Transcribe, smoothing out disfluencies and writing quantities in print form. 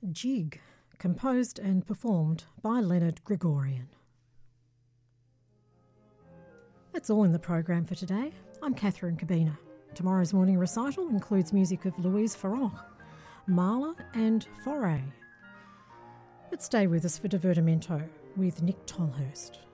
Jig, composed and performed by Leonard Gregorian. That's all in the program for today. I'm Catherine Cabina. Tomorrow's morning recital includes music of Louise Farrenc, Mahler and Fauré. But stay with us for Divertimento with Nick Tolhurst.